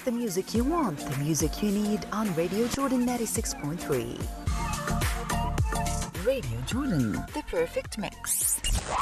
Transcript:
The music you want, the music you need on Radio Jordan 96.3. Radio Jordan, the perfect mix.